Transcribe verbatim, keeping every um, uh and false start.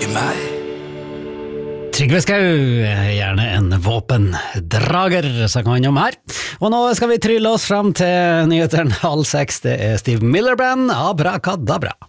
meg. Trygve Skau, gjerne en våpendrager, snakker han om her. Og nå skal vi trylle oss fram til nyheteren halv seks. Det er Steve Miller Band, Abracadabra.